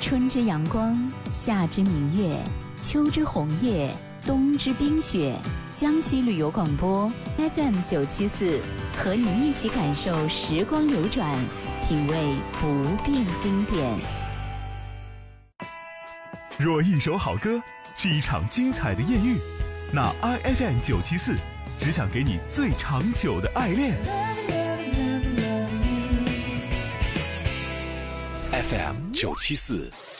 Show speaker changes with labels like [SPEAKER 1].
[SPEAKER 1] 春之阳光，夏之明月，秋之红叶，冬之冰雪。江西旅游广播 FM974，和您一起感受时光流转，品味不变经典。
[SPEAKER 2] 若一首好歌是一场精彩的艳遇，那 IFM974只想给你最长久的爱恋。
[SPEAKER 3] FM974